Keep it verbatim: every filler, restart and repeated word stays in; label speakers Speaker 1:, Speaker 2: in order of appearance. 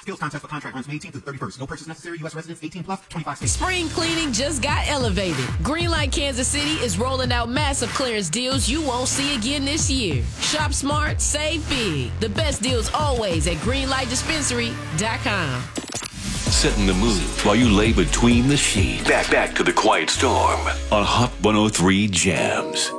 Speaker 1: Skills contest for contract runs May eighteenth through thirty-first. No purchase necessary. U S residents eighteen plus, twenty-five states.
Speaker 2: Spring cleaning just got elevated. Greenlight Kansas City is rolling out massive clearance deals you won't see again this year. Shop smart, save big. The best deals always at greenlight dispensary dot com.
Speaker 3: Setting the mood while you lay between the sheets. Back, back to the Quiet Storm on Hot one oh three Jams.